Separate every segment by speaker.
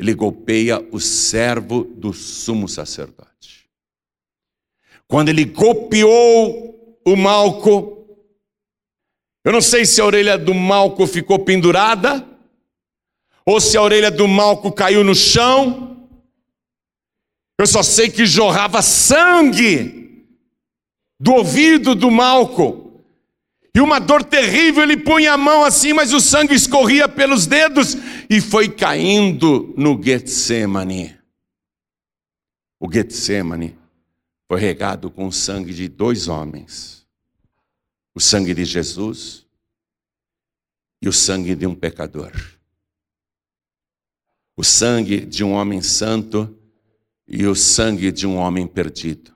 Speaker 1: ele golpeia o servo do sumo sacerdote. Quando ele golpeou o Malco, eu não sei se a orelha do Malco ficou pendurada, ou se a orelha do Malco caiu no chão. Eu só sei que jorrava sangue do ouvido do Malco. E uma dor terrível, ele punha a mão assim, mas o sangue escorria pelos dedos e foi caindo no Getsemane. O Getsemane foi regado com o sangue de 2 homens. O sangue de Jesus e o sangue de um pecador. O sangue de um homem santo e o sangue de um homem perdido.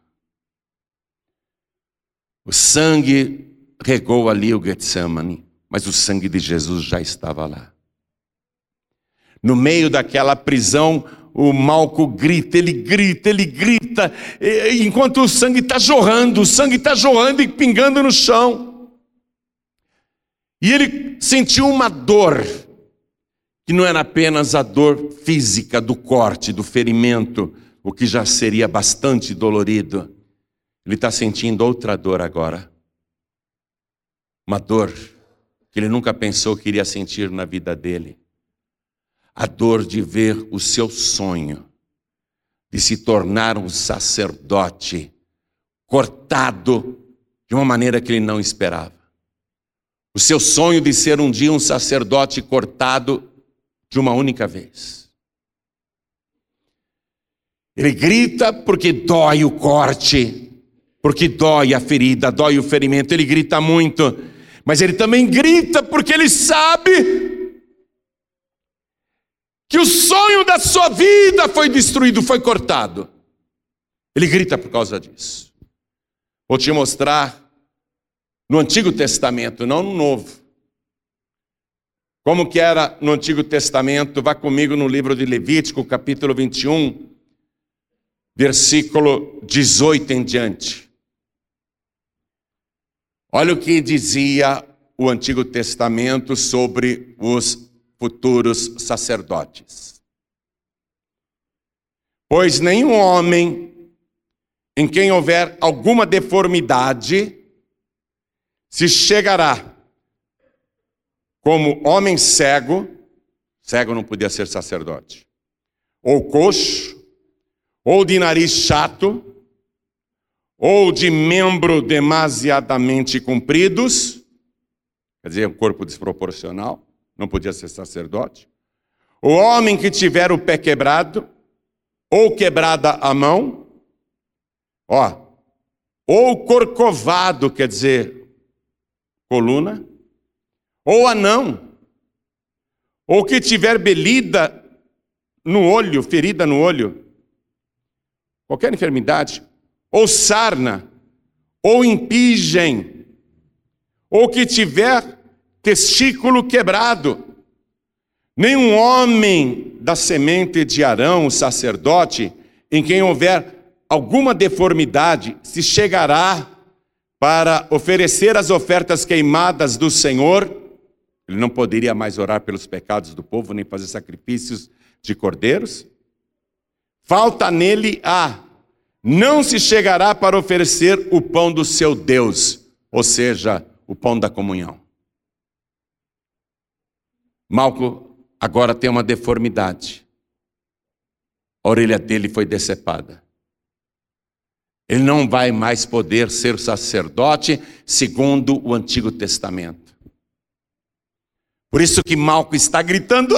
Speaker 1: O sangue regou ali o Getsemane, mas o sangue de Jesus já estava lá. No meio daquela prisão, o Malco grita, ele grita, enquanto o sangue está jorrando e pingando no chão. E ele sentiu uma dor, que não era apenas a dor física do corte, do ferimento, o que já seria bastante dolorido. Ele está sentindo outra dor agora. Uma dor que ele nunca pensou que iria sentir na vida dele. A dor de ver o seu sonho de se tornar um sacerdote cortado de uma maneira que ele não esperava. O seu sonho de ser um dia um sacerdote cortado de uma única vez. Ele grita porque dói o corte, porque dói a ferida, dói o ferimento. Ele grita muito, mas ele também grita porque ele sabe que o sonho da sua vida foi destruído, foi cortado. Ele grita por causa disso. Vou te mostrar no Antigo Testamento, não no Novo. Como que era no Antigo Testamento? Vá comigo no livro de Levítico, capítulo 21, versículo 18 em diante. Olha o que dizia o Antigo Testamento sobre os futuros sacerdotes. Pois nenhum homem em quem houver alguma deformidade se chegará como homem cego não podia ser sacerdote, ou coxo, ou de nariz chato, ou de membro demasiadamente compridos, quer dizer, um corpo desproporcional, não podia ser sacerdote. O homem que tiver o pé quebrado, ou quebrada a mão, ou corcovado, quer dizer, coluna, ou anão, ou que tiver belida no olho, ferida no olho, qualquer enfermidade, ou sarna, ou impingem, ou que tiver testículo quebrado. Nenhum homem da semente de Arão, o sacerdote, em quem houver alguma deformidade, se chegará para oferecer as ofertas queimadas do Senhor. Ele não poderia mais orar pelos pecados do povo, nem fazer sacrifícios de cordeiros. Falta nele não se chegará para oferecer o pão do seu Deus, ou seja, o pão da comunhão. Malco agora tem uma deformidade. A orelha dele foi decepada. Ele não vai mais poder ser sacerdote segundo o Antigo Testamento. Por isso que Malco está gritando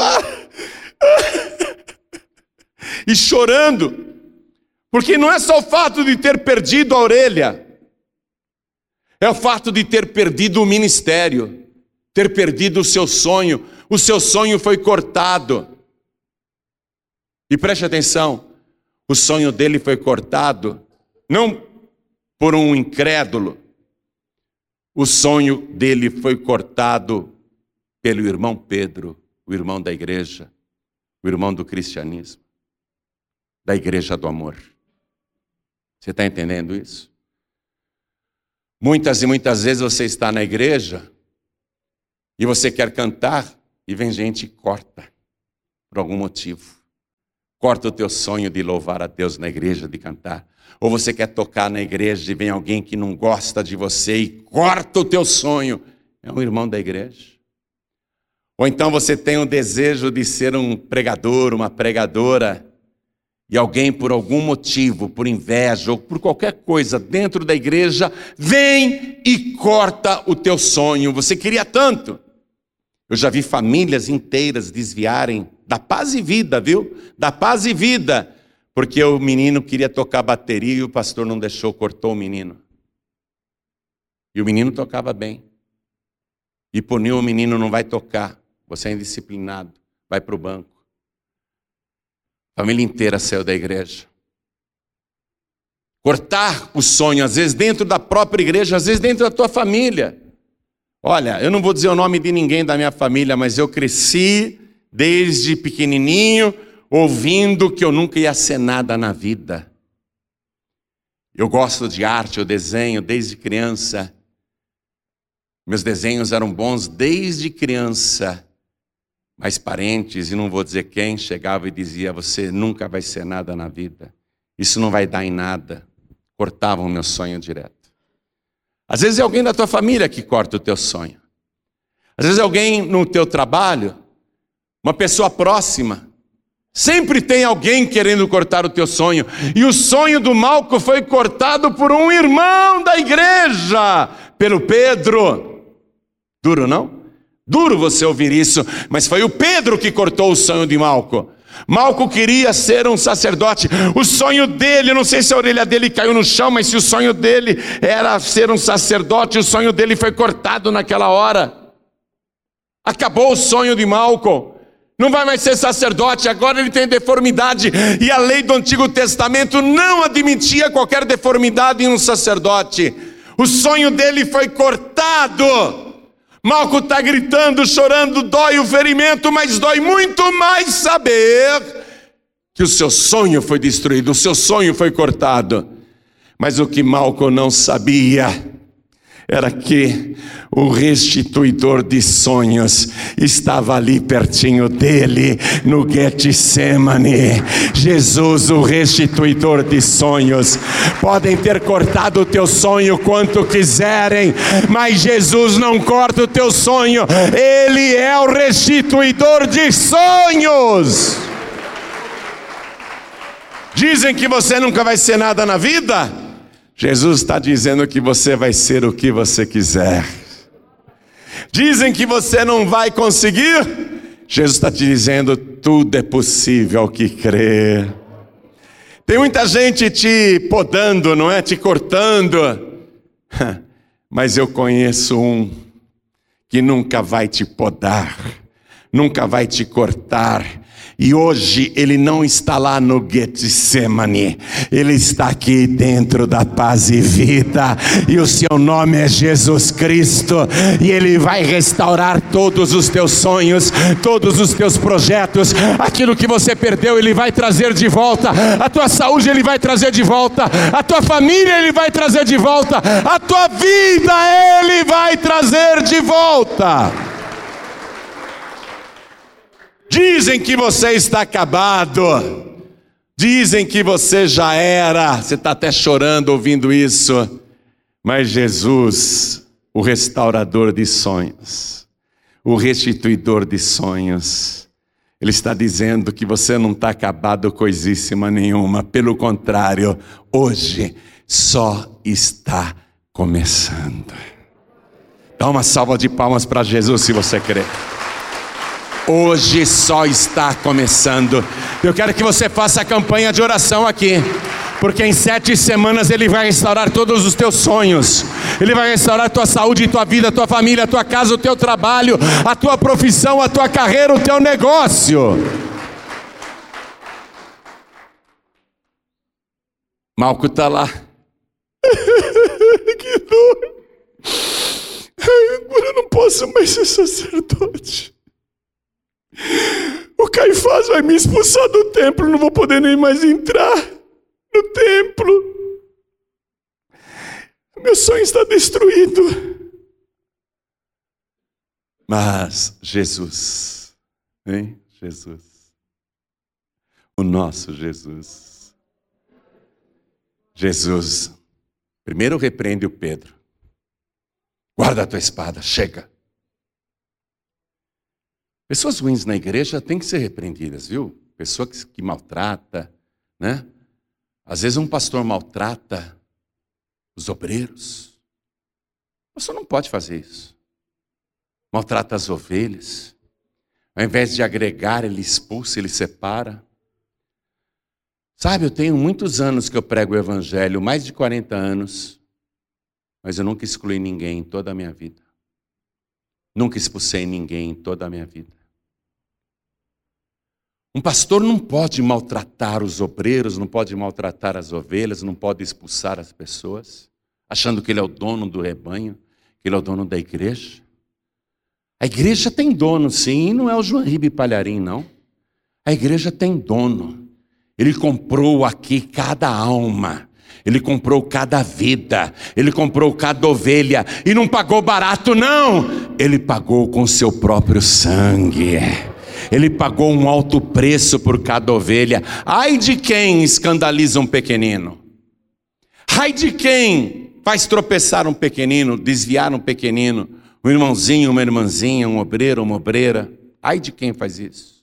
Speaker 1: e chorando. Porque não é só o fato de ter perdido a orelha, é o fato de ter perdido o ministério, ter perdido o seu sonho. O seu sonho foi cortado. E preste atenção, o sonho dele foi cortado não por um incrédulo. O sonho dele foi cortado pelo irmão Pedro, o irmão da igreja, o irmão do cristianismo, da igreja do amor. Você está entendendo isso? Muitas e muitas vezes você está na igreja e você quer cantar e vem gente e corta por algum motivo. corta o teu sonho de louvar a Deus na igreja, de cantar. Ou você quer tocar na igreja e vem alguém que não gosta de você e corta o teu sonho. É um irmão da igreja. Ou então você tem o desejo de ser um pregador, uma pregadora, e alguém por algum motivo, por inveja ou por qualquer coisa dentro da igreja, vem e corta o teu sonho. Você queria tanto. Eu já vi famílias inteiras desviarem da paz e vida, viu? Da paz e vida. Porque o menino queria tocar bateria e o pastor não deixou, cortou o menino. E o menino tocava bem. E puniu o menino, não vai tocar. Você é indisciplinado, vai para o banco. A família inteira saiu da igreja. Cortar o sonho, às vezes dentro da própria igreja, às vezes dentro da tua família. Olha, eu não vou dizer o nome de ninguém da minha família, mas eu cresci desde pequenininho, ouvindo que eu nunca ia ser nada na vida. Eu gosto de arte, eu desenho desde criança. Meus desenhos eram bons desde criança. Mas parentes, e não vou dizer quem, chegava e dizia: você nunca vai ser nada na vida. Isso não vai dar em nada. Cortavam o meu sonho direto. Às vezes é alguém da tua família que corta o teu sonho. Às vezes é alguém no teu trabalho, uma pessoa próxima. Sempre tem alguém querendo cortar o teu sonho. E o sonho do Malco foi cortado por um irmão da igreja, pelo Pedro. Duro, não? Duro você ouvir isso, mas foi o Pedro que cortou o sonho de Malco. Malco queria ser um sacerdote. O sonho dele, eu não sei se a orelha dele caiu no chão, mas se o sonho dele era ser um sacerdote, o sonho dele foi cortado naquela hora. Acabou o sonho de Malco. Não vai mais ser sacerdote, agora ele tem deformidade. E a lei do Antigo Testamento não admitia qualquer deformidade em um sacerdote. O sonho dele foi cortado. Malco está gritando, chorando, dói o ferimento, mas dói muito mais saber que o seu sonho foi destruído, o seu sonho foi cortado. Mas o que Malco não sabia era que o restituidor de sonhos estava ali pertinho dele, no Getsemane. Jesus, o restituidor de sonhos. Podem ter cortado o teu sonho quanto quiserem, mas Jesus não corta o teu sonho. Ele é o restituidor de sonhos. Dizem que você nunca vai ser nada na vida. Jesus está dizendo que você vai ser o que você quiser. Dizem que você não vai conseguir. Jesus está te dizendo: tudo é possível ao que crer. Tem muita gente te podando, não é? Te cortando. Mas eu conheço um que nunca vai te podar, nunca vai te cortar. E hoje ele não está lá no Getsemane, ele está aqui dentro da paz e vida, e o seu nome é Jesus Cristo, e ele vai restaurar todos os teus sonhos, todos os teus projetos. Aquilo que você perdeu ele vai trazer de volta, a tua saúde ele vai trazer de volta, a tua família ele vai trazer de volta, a tua vida ele vai trazer de volta. Dizem que você está acabado, dizem que você já era, você está até chorando ouvindo isso, mas Jesus, o restaurador de sonhos, o restituidor de sonhos, Ele está dizendo que você não está acabado coisíssima nenhuma, pelo contrário, hoje só está começando. Dá uma salva de palmas para Jesus se você crê. Hoje só está começando. Eu quero que você faça a campanha de oração aqui, porque em 7 semanas Ele vai restaurar todos os teus sonhos. Ele vai restaurar a tua saúde, a tua vida, a tua família, a tua casa, o teu trabalho, a tua profissão, a tua carreira, o teu negócio. Malco está lá. Que dor. Agora eu não posso mais ser sacerdote. O Caifás vai me expulsar do templo, não vou poder nem mais entrar no templo. Meu sonho está destruído. Mas Jesus, hein? Jesus, o nosso Jesus. Jesus, primeiro repreende o Pedro. Guarda a tua espada, chega. Pessoas ruins na igreja têm que ser repreendidas, viu? Pessoa que maltrata, né? Às vezes um pastor maltrata os obreiros. O pastor não pode fazer isso. Maltrata as ovelhas. Ao invés de agregar, ele expulsa, ele separa. Sabe, eu tenho muitos anos que eu prego o evangelho, mais de 40 anos, mas eu nunca excluí ninguém em toda a minha vida. Nunca expulsei ninguém em toda a minha vida. Um pastor não pode maltratar os obreiros, não pode maltratar as ovelhas, não pode expulsar as pessoas, achando que ele é o dono do rebanho, que ele é o dono da igreja. A igreja tem dono, sim, e não é o João Ribe Palharim, não. A igreja tem dono. Ele comprou aqui cada alma, ele comprou cada vida, ele comprou cada ovelha, e não pagou barato, não. Ele pagou com seu próprio sangue. Ele pagou um alto preço por cada ovelha. Ai de quem escandaliza um pequenino. Ai de quem faz tropeçar um pequenino, desviar um pequenino, um irmãozinho, uma irmãzinha, um obreiro, uma obreira. Ai de quem faz isso.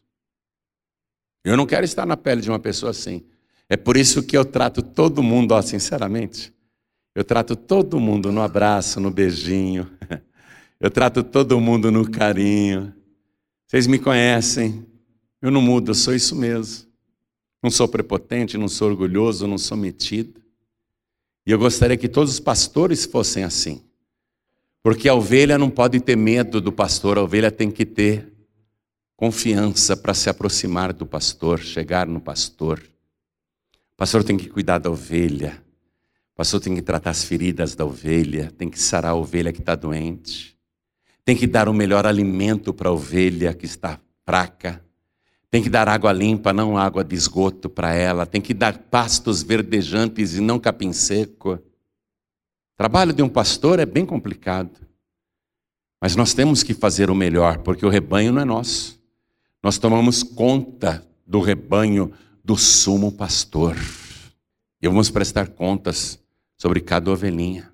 Speaker 1: Eu não quero estar na pele de uma pessoa assim. É por isso que eu trato todo mundo, ó, sinceramente. Eu trato todo mundo no abraço, no beijinho. Eu trato todo mundo no carinho. Vocês me conhecem, eu não mudo, eu sou isso mesmo. Não sou prepotente, não sou orgulhoso, não sou metido. E eu gostaria que todos os pastores fossem assim. Porque a ovelha não pode ter medo do pastor, a ovelha tem que ter confiança para se aproximar do pastor, chegar no pastor. O pastor tem que cuidar da ovelha, o pastor tem que tratar as feridas da ovelha, tem que sarar a ovelha que está doente. Tem que dar o melhor alimento para a ovelha que está fraca. Tem que dar água limpa, não água de esgoto para ela. Tem que dar pastos verdejantes e não capim seco. O trabalho de um pastor é bem complicado. Mas nós temos que fazer o melhor, porque o rebanho não é nosso. Nós tomamos conta do rebanho do sumo pastor. E vamos prestar contas sobre cada ovelhinha.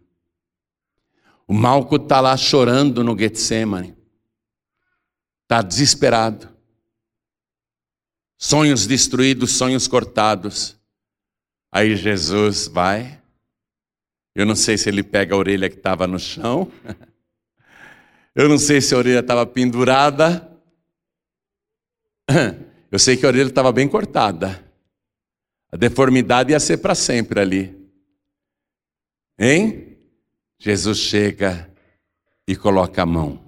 Speaker 1: O Malco está lá chorando no Getsemane. Está desesperado. Sonhos destruídos, sonhos cortados. Aí Jesus vai. Eu não sei se ele pega a orelha que estava no chão. Eu não sei se a orelha estava pendurada. Eu sei que a orelha estava bem cortada. A deformidade ia ser para sempre ali. Hein? Jesus chega e coloca a mão.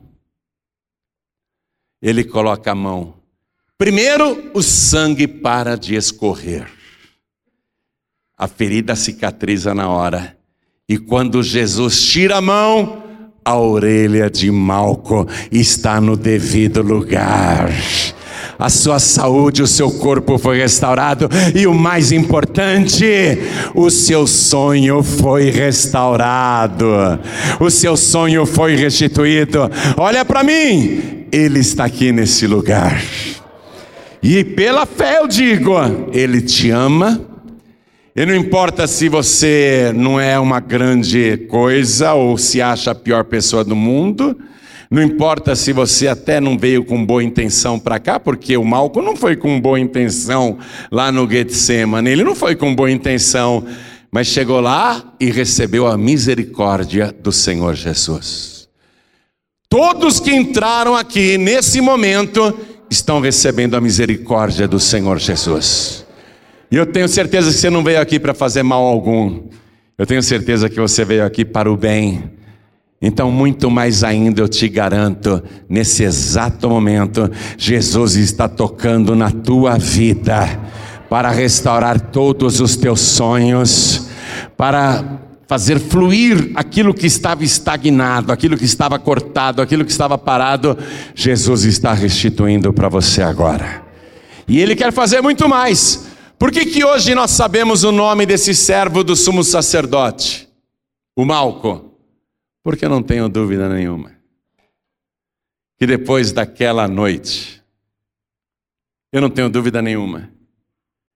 Speaker 1: Ele coloca a mão. Primeiro, o sangue para de escorrer. A ferida cicatriza na hora. E quando Jesus tira a mão, a orelha de Malco está no devido lugar. A sua saúde, o seu corpo foi restaurado. E o mais importante, o seu sonho foi restaurado. O seu sonho foi restituído. Olha para mim, Ele está aqui nesse lugar. E pela fé eu digo, Ele te ama. E não importa se você não é uma grande coisa ou se acha a pior pessoa do mundo. Não importa se você até não veio com boa intenção para cá, porque o Malco não foi com boa intenção lá no Getsemane. Ele não foi com boa intenção, mas chegou lá e recebeu a misericórdia do Senhor Jesus. Todos que entraram aqui nesse momento estão recebendo a misericórdia do Senhor Jesus. E eu tenho certeza que você não veio aqui para fazer mal algum. Eu tenho certeza que você veio aqui para o bem. Então, muito mais ainda eu te garanto, nesse exato momento, Jesus está tocando na tua vida, para restaurar todos os teus sonhos, para fazer fluir aquilo que estava estagnado, aquilo que estava cortado, aquilo que estava parado. Jesus está restituindo para você agora. E Ele quer fazer muito mais. Por que hoje nós sabemos o nome desse servo do sumo sacerdote? O Malco. Porque eu não tenho dúvida nenhuma que depois daquela noite, eu não tenho dúvida nenhuma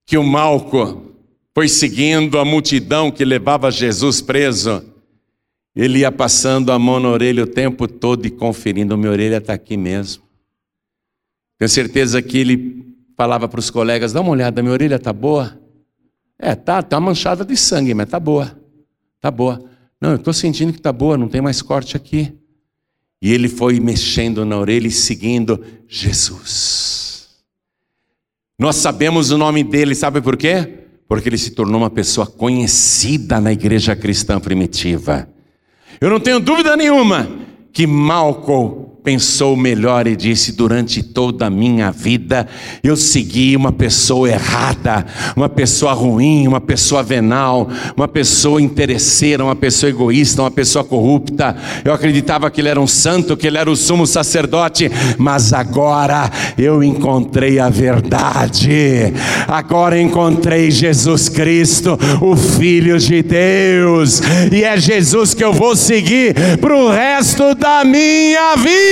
Speaker 1: que o Malco foi seguindo a multidão que levava Jesus preso, ele ia passando a mão na orelha o tempo todo e conferindo: minha orelha está aqui mesmo. Tenho certeza que ele falava para os colegas: dá uma olhada, minha orelha está boa? Tá manchada de sangue, mas está boa. Está boa. Não, eu estou sentindo que está boa, não tem mais corte aqui. E ele foi mexendo na orelha e seguindo Jesus. Nós sabemos o nome dele, sabe por quê? Porque ele se tornou uma pessoa conhecida na igreja cristã primitiva. Eu não tenho dúvida nenhuma que Malco pensou melhor e disse: durante toda a minha vida eu segui uma pessoa errada, uma pessoa ruim, uma pessoa venal, uma pessoa interesseira, uma pessoa egoísta, uma pessoa corrupta. Eu acreditava que ele era um santo, que ele era o sumo sacerdote, mas agora eu encontrei a verdade. Agora encontrei Jesus Cristo, o Filho de Deus, e é Jesus que eu vou seguir para o resto da minha vida.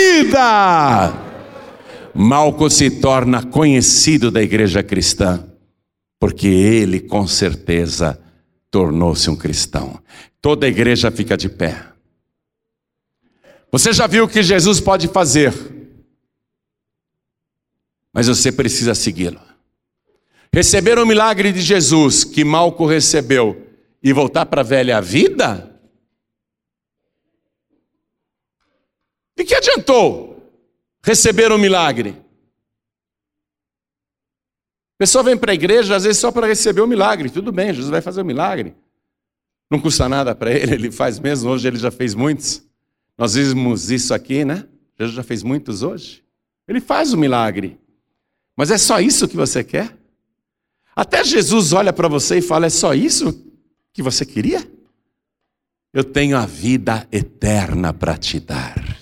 Speaker 1: Malco se torna conhecido da igreja cristã, porque ele com certeza tornou-se um cristão. Toda a igreja fica de pé. Você já viu o que Jesus pode fazer, mas você precisa segui-lo. Receber o milagre de Jesus que Malco recebeu e voltar para a velha vida? De que adiantou receber um milagre? A pessoa vem para a igreja, às vezes só para receber o milagre. Tudo bem, Jesus vai fazer o milagre. Não custa nada para ele, ele faz mesmo. Hoje ele já fez muitos. Nós vimos isso aqui, né? Jesus já fez muitos hoje. Ele faz o milagre. Mas é só isso que você quer? Até Jesus olha para você e fala: é só isso que você queria? Eu tenho a vida eterna para te dar.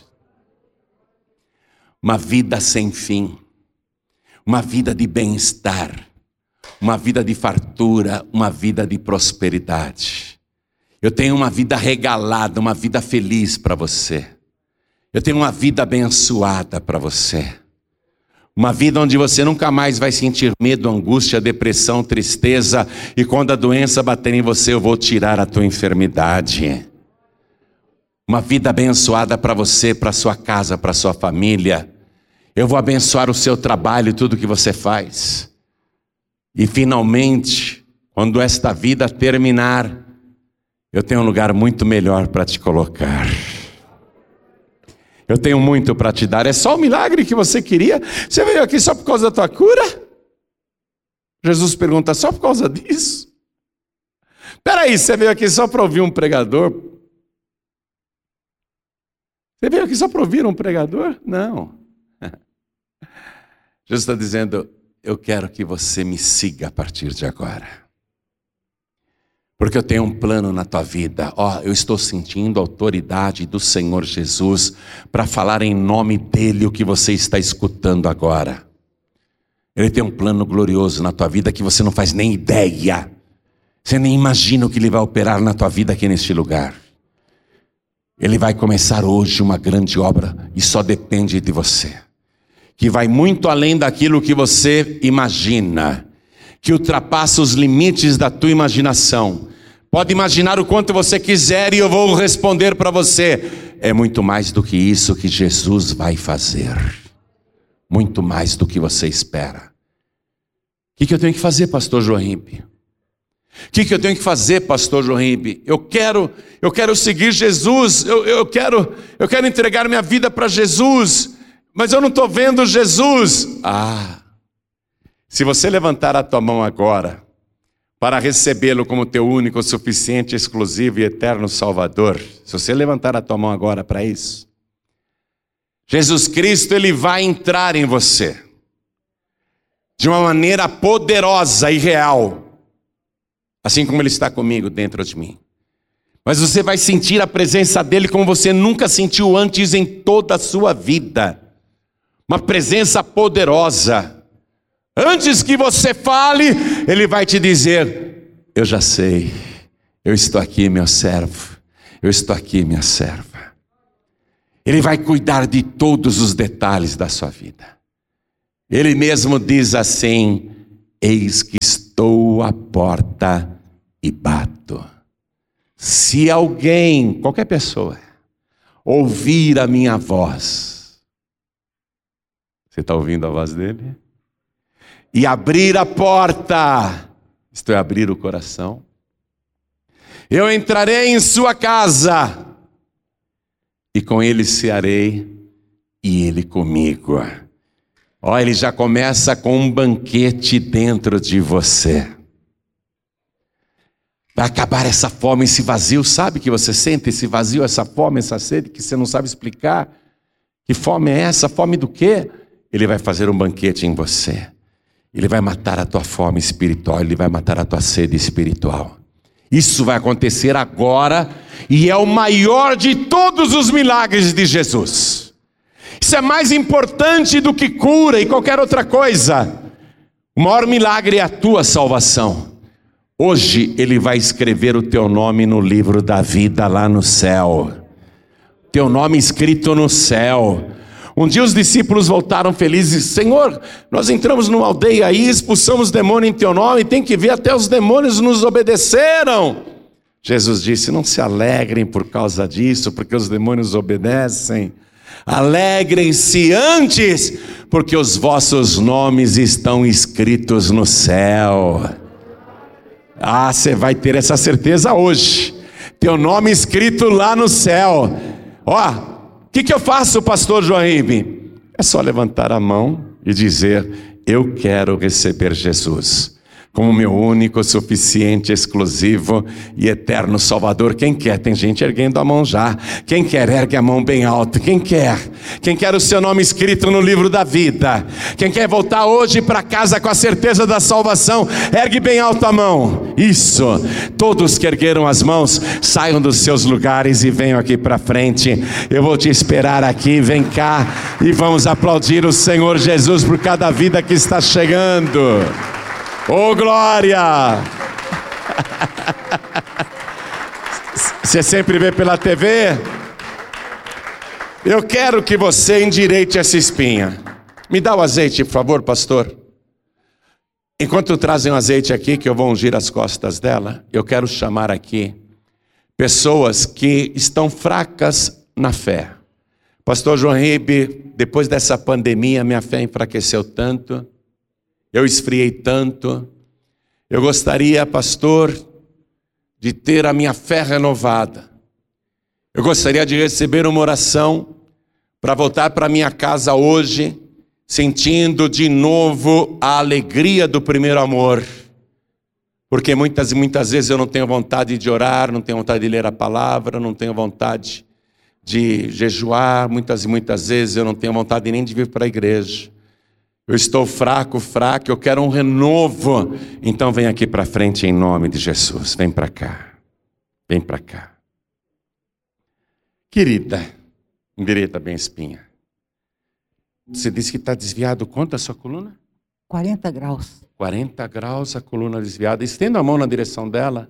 Speaker 1: Uma vida sem fim, uma vida de bem-estar, uma vida de fartura, uma vida de prosperidade. Eu tenho uma vida regalada, uma vida feliz para você. Eu tenho uma vida abençoada para você. Uma vida onde você nunca mais vai sentir medo, angústia, depressão, tristeza, e quando a doença bater em você, eu vou tirar a tua enfermidade. Uma vida abençoada para você, para sua casa, para sua família. Eu vou abençoar o seu trabalho e tudo que você faz. E finalmente, quando esta vida terminar, eu tenho um lugar muito melhor para te colocar. Eu tenho muito para te dar. É só o milagre que você queria? Você veio aqui só por causa da tua cura? Jesus pergunta: só por causa disso? Peraí, você veio aqui só para ouvir um pregador? Você veio aqui só para ouvir um pregador? Não. Jesus está dizendo: eu quero que você me siga a partir de agora. Porque eu tenho um plano na tua vida. Eu estou sentindo a autoridade do Senhor Jesus para falar em nome dEle o que você está escutando agora. Ele tem um plano glorioso na tua vida que você não faz nem ideia. Você nem imagina o que Ele vai operar na tua vida aqui neste lugar. Ele vai começar hoje uma grande obra e só depende de você. Que vai muito além daquilo que você imagina, que ultrapassa os limites da tua imaginação. Pode imaginar o quanto você quiser e eu vou responder para você: é muito mais do que isso que Jesus vai fazer. Muito mais do que você espera. O que eu tenho que fazer, pastor Jorimbe? O que eu tenho que fazer, pastor Jorimbe? Eu quero seguir Jesus, eu quero entregar minha vida para Jesus, mas eu não estou vendo Jesus. Se você levantar a tua mão agora, para recebê-lo como teu único, suficiente, exclusivo e eterno Salvador, se você levantar a tua mão agora para isso, Jesus Cristo, Ele vai entrar em você, de uma maneira poderosa e real, assim como Ele está comigo dentro de mim. Mas você vai sentir a presença dEle como você nunca sentiu antes em toda a sua vida. Uma presença poderosa. Antes que você fale, Ele vai te dizer: eu já sei, eu estou aqui, meu servo, eu estou aqui, minha serva. Ele vai cuidar de todos os detalhes da sua vida. Ele mesmo diz assim: eis que estou à porta e bato. Se alguém, qualquer pessoa, ouvir a minha voz, você está ouvindo a voz dele? E abrir a porta, isto é, abrir o coração, eu entrarei em sua casa, e com ele cearei, e ele comigo. Ó, ele já começa com um banquete dentro de você. Vai acabar essa fome, esse vazio, sabe que você sente esse vazio, essa fome, essa sede, que você não sabe explicar? Que fome é essa? Fome do quê? Ele vai fazer um banquete em você. Ele vai matar a tua fome espiritual, ele vai matar a tua sede espiritual. Isso vai acontecer agora, e é o maior de todos os milagres de Jesus. Isso é mais importante do que cura e qualquer outra coisa. O maior milagre é a tua salvação. Hoje ele vai escrever o teu nome no livro da vida lá no céu. Teu nome escrito no céu. Um dia os discípulos voltaram felizes. Senhor, nós entramos numa aldeia aí, expulsamos demônio em teu nome, tem que ver, até os demônios nos obedeceram. Jesus disse, não se alegrem por causa disso, porque os demônios obedecem. Alegrem-se antes, porque os vossos nomes estão escritos no céu. Ah, você vai ter essa certeza hoje. Teu nome escrito lá no céu. Ó, o que eu faço, pastor João Ribe? É só levantar a mão e dizer, eu quero receber Jesus como meu único, suficiente, exclusivo e eterno Salvador. Quem quer? Tem gente erguendo a mão já. Quem quer, ergue a mão bem alto. Quem quer? Quem quer o seu nome escrito no livro da vida? Quem quer voltar hoje para casa com a certeza da salvação? Ergue bem alto a mão. Isso. Todos que ergueram as mãos, saiam dos seus lugares e venham aqui para frente. Eu vou te esperar aqui. Vem cá e vamos aplaudir o Senhor Jesus por cada vida que está chegando. Oh, glória! Você sempre vê pela TV? Eu quero que você endireite essa espinha. Me dá o azeite, por favor, pastor. Enquanto trazem o azeite aqui, que eu vou ungir as costas dela, eu quero chamar aqui pessoas que estão fracas na fé. Pastor João Ribe, depois dessa pandemia, minha fé enfraqueceu tanto. Eu esfriei tanto. Eu gostaria, pastor, de ter a minha fé renovada. Eu gostaria de receber uma oração para voltar para minha casa hoje, sentindo de novo a alegria do primeiro amor. Porque muitas vezes eu não tenho vontade de orar, não tenho vontade de ler a palavra, não tenho vontade de jejuar, muitas vezes eu não tenho vontade nem de vir para a igreja. Eu estou fraco, eu quero um renovo. Então vem aqui para frente em nome de Jesus. Vem para cá. Vem para cá. Querida, endireita bem a espinha. Você disse que está desviado quanto a sua coluna?
Speaker 2: 40 graus.
Speaker 1: 40 graus a coluna desviada. Estenda a mão na direção dela.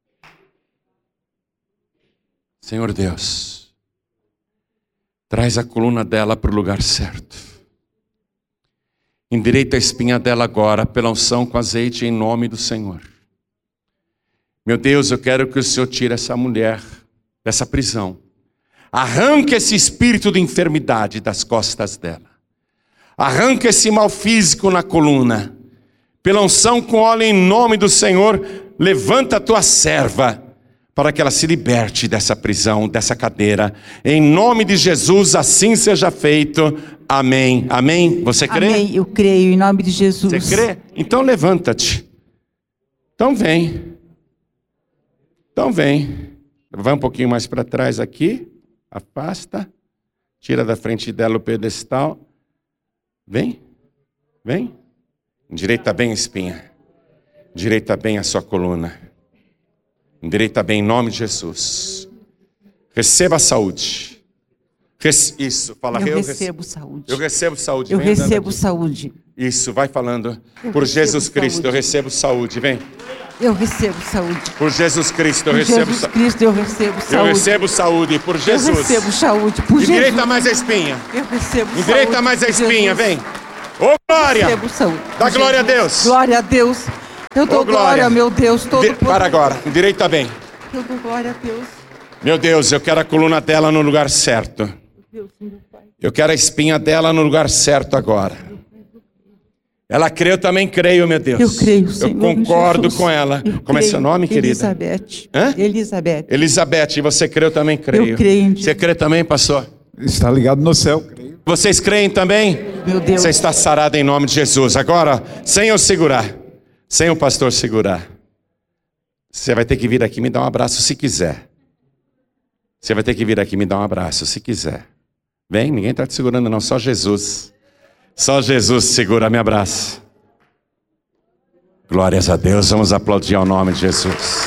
Speaker 1: Senhor Deus, traz a coluna dela para o lugar certo. Endireita a espinha dela agora, pela unção com azeite, em nome do Senhor. Meu Deus, eu quero que o Senhor tire essa mulher dessa prisão. Arranque esse espírito de enfermidade das costas dela. Arranque esse mal físico na coluna. Pela unção com óleo, em nome do Senhor, levanta a tua serva, para que ela se liberte dessa prisão, dessa cadeira. Em nome de Jesus, assim seja feito. Amém. Amém? Você crê?
Speaker 2: Amém, eu creio, em nome de Jesus.
Speaker 1: Você crê? Então levanta-te. Então vem. Então vem. Vai um pouquinho mais para trás aqui. Afasta. Tira da frente dela o pedestal. Vem. Vem. Endireita bem a espinha. Endireita bem a sua coluna. Endireita bem em nome de Jesus. Receba a saúde. Isso, fala.
Speaker 2: Eu recebo saúde.
Speaker 1: Eu recebo saúde.
Speaker 2: Eu
Speaker 1: Vem
Speaker 2: recebo saúde.
Speaker 1: Isso, vai falando. Por Jesus Cristo,
Speaker 2: saúde.
Speaker 1: eu recebo saúde. Vem.
Speaker 2: Eu recebo saúde.
Speaker 1: Por Jesus Cristo, eu
Speaker 2: Por
Speaker 1: recebo
Speaker 2: Jesus Cristo, eu recebo saúde.
Speaker 1: Eu recebo saúde. Por Jesus.
Speaker 2: Eu recebo saúde. Por
Speaker 1: Endireita
Speaker 2: Jesus.
Speaker 1: mais a espinha.
Speaker 2: Eu recebo saúde.
Speaker 1: Endireita mais a
Speaker 2: por
Speaker 1: espinha,
Speaker 2: Jesus.
Speaker 1: vem. Ô glória.
Speaker 2: Eu recebo saúde.
Speaker 1: Dá
Speaker 2: por
Speaker 1: glória a
Speaker 2: Jesus.
Speaker 1: Deus.
Speaker 2: Glória a Deus. Eu dou glória, meu Deus, todo poder.
Speaker 1: Para agora, endireita bem.
Speaker 2: Eu dou glória a Deus.
Speaker 1: Meu Deus, eu quero a coluna dela no lugar certo. Eu quero a espinha dela no lugar certo agora. Ela crê, eu também creio, meu Deus.
Speaker 2: Eu creio, Senhor.
Speaker 1: Eu concordo
Speaker 2: Jesus.
Speaker 1: com ela. Como é seu nome, querida?
Speaker 2: Elizabeth.
Speaker 1: Hã?
Speaker 2: Elizabeth.
Speaker 1: Elizabeth, você crê, eu também creio.
Speaker 2: Eu creio em Deus.
Speaker 1: Você crê também, pastor?
Speaker 3: Está ligado no céu, creio.
Speaker 1: Vocês creem também?
Speaker 2: Meu Deus.
Speaker 1: Você está sarada em nome de Jesus. Agora, sem eu segurar, sem o pastor segurar, você vai ter que vir aqui e me dar um abraço se quiser. Você vai ter que vir aqui e me dar um abraço se quiser. Vem, ninguém está te segurando não, só Jesus. Só Jesus segura, me abraça. Glórias a Deus, vamos aplaudir ao nome de Jesus.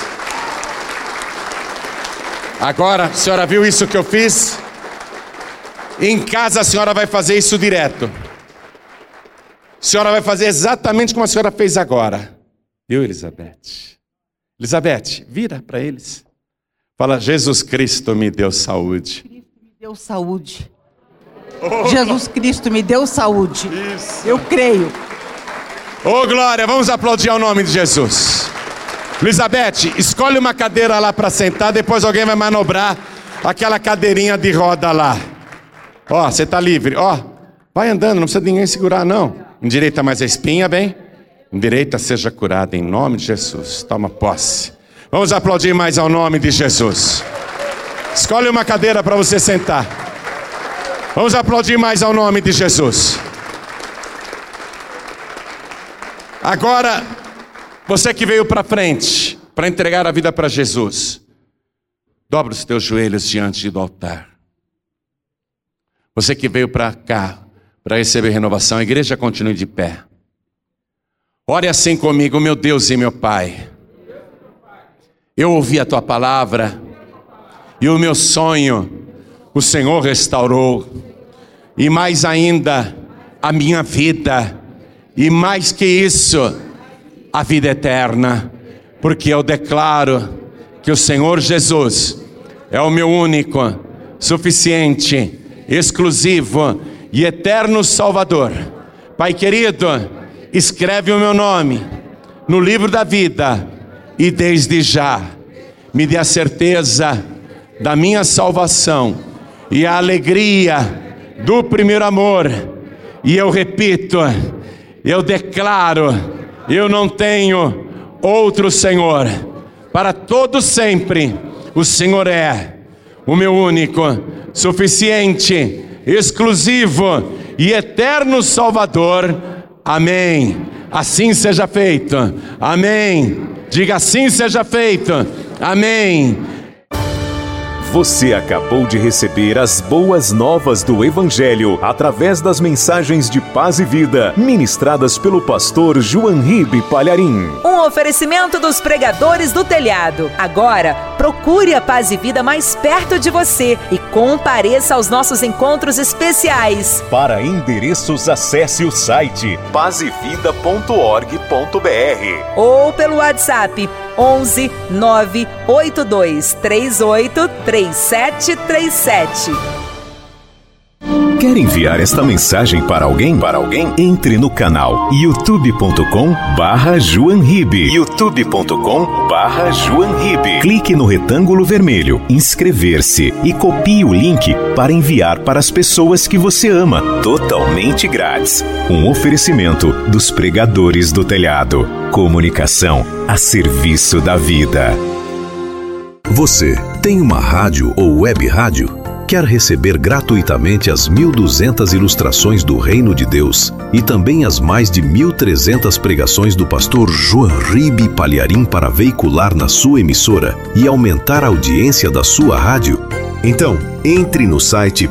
Speaker 1: Agora, a senhora viu isso que eu fiz? Em casa a senhora vai fazer isso direto. A senhora vai fazer exatamente como a senhora fez agora. Viu, Elizabeth? Elizabeth, vira para eles. Fala, Jesus Cristo me deu saúde.
Speaker 2: Me deu saúde. Jesus Cristo me deu saúde.
Speaker 1: Isso.
Speaker 2: Eu creio.
Speaker 1: Ô glória, vamos aplaudir ao nome de Jesus. Elizabeth, escolhe uma cadeira lá para sentar, depois alguém vai manobrar aquela cadeirinha de roda lá. Ó, você está livre, ó. Vai andando, não precisa de ninguém segurar não. Endireita mais a espinha, bem. Endireita, seja curada em nome de Jesus. Toma posse. Vamos aplaudir mais ao nome de Jesus. Escolhe uma cadeira para você sentar. Vamos aplaudir mais ao nome de Jesus. Agora, você que veio para frente para entregar a vida para Jesus, dobra os teus joelhos diante do altar. Você que veio para cá para receber renovação, a igreja continue de pé. Ore assim comigo, meu Deus e meu Pai. Eu ouvi a tua palavra e o meu sonho o Senhor restaurou, e mais ainda a minha vida, e mais que isso, a vida eterna, porque eu declaro que o Senhor Jesus é o meu único, suficiente, exclusivo e eterno Salvador. Pai querido, escreve o meu nome no livro da vida e desde já me dê a certeza da minha salvação e a alegria do primeiro amor. E eu repito, eu declaro, eu não tenho outro Senhor. Para todo sempre o Senhor é o meu único, suficiente, exclusivo e eterno Salvador. Amém. Assim seja feito. Amém. Diga, assim seja feito. Amém.
Speaker 4: Você acabou de receber as boas novas do Evangelho através das mensagens de paz e vida ministradas pelo pastor João Ribe Palharim.
Speaker 5: Um oferecimento dos pregadores do telhado. Agora, procure a Paz e Vida mais perto de você e compareça aos nossos encontros especiais.
Speaker 4: Para endereços, acesse o site pazevida.org.br
Speaker 5: ou pelo WhatsApp 11 982 38 3737.
Speaker 4: Quer enviar esta mensagem para alguém? Entre no canal youtube.com/JoãoRibe. youtube.com/JoãoRibe. Clique no retângulo vermelho, inscrever-se e copie o link para enviar para as pessoas que você ama, totalmente grátis. Um oferecimento dos pregadores do telhado. Comunicação a serviço da vida.
Speaker 6: Você tem uma rádio ou web rádio? Quer receber gratuitamente as 1.200 ilustrações do Reino de Deus e também as mais de 1.300 pregações do pastor João Ribe Palharim para veicular na sua emissora e aumentar a audiência da sua rádio? Então, entre no site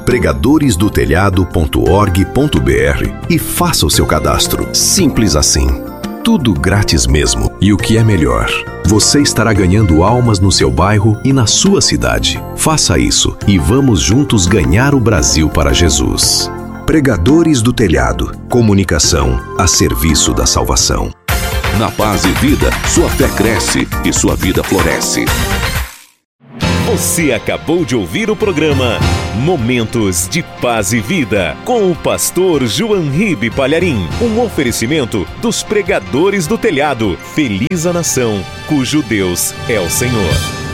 Speaker 6: pregadoresdotelhado.org.br e faça o seu cadastro. Simples assim. Tudo grátis mesmo. E o que é melhor, você estará ganhando almas no seu bairro e na sua cidade. Faça isso e vamos juntos ganhar o Brasil para Jesus. Pregadores do Telhado. Comunicação a serviço da salvação.
Speaker 7: Na Paz e Vida, sua fé cresce e sua vida floresce.
Speaker 4: Você acabou de ouvir o programa Momentos de Paz e Vida, com o pastor João Ribe Palharim. Um oferecimento dos pregadores do telhado. Feliz a nação, cujo Deus é o Senhor.